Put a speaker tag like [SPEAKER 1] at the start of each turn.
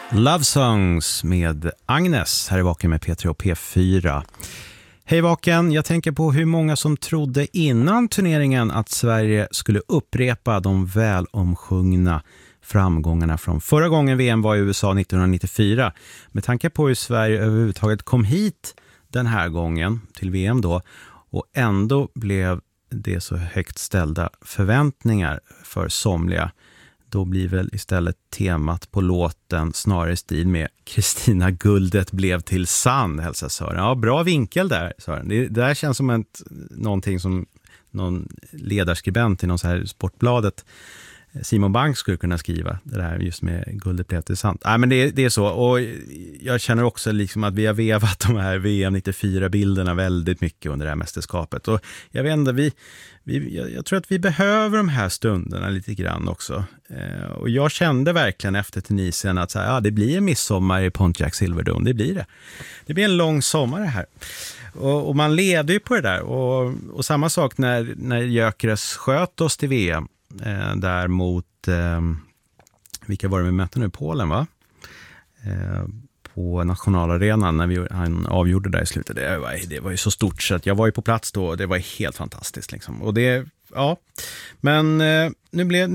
[SPEAKER 1] Love Songs med Agnes här i Vaken med P3 och P4. Hej Vaken, jag tänker på hur många som trodde innan turneringen att Sverige skulle upprepa de välomsjungna framgångarna från förra gången VM var i USA 1994. Med tanke på hur Sverige överhuvudtaget kom hit den här gången till VM då, och ändå blev det så högt ställda förväntningar för somliga. Då blir väl istället temat på låten snarare i stil med Kristina Guldet blev till sann, hälsar Sören. Ja, bra vinkel där, Sören. Det där känns som någonting som någon ledarskribent i någon så här Sportbladet, Simon Bank, skulle kunna skriva. Det där just med Guldet blev till sant. Nej, men det är så. Och jag känner också liksom att vi har vevat de här VM 94-bilderna väldigt mycket under det här mästerskapet. Och jag vet inte, jag tror att vi behöver de här stunderna lite grann också. Och jag kände verkligen efter Tunisien att så här, det blir en midsommar i Pontiac Silverdome. Det blir det. Det blir en lång sommar det här. Och man leder ju på det där. Och samma sak när Gyökeres sköt oss till VM. Där mot vilka var det vi mötte nu? Polen, va? På nationalarenan när han avgjorde där i slutet. Det var ju så stort så att jag var ju på plats då och det var helt fantastiskt liksom. Och det, ja. Men nu